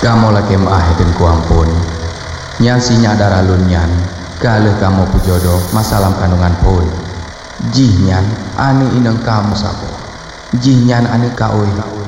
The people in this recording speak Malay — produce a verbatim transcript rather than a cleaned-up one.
Kamu lagi mah dan ku ampun nyan si nyadar alun nyan kalih kamu pujodoh masalah kandungan pun jih nyan ani ineng kamu sabo jih nyan ani kaui